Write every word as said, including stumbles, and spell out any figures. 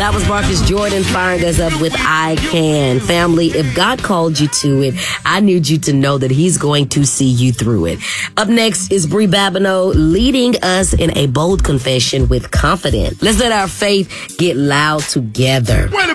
That was Marcus Jordan firing us up with I Can. Family, if God called you to it, I need you to know that he's going to see you through it. Up next is Brie Babineau leading us in a bold confession with confidence. Let's let our faith get loud together.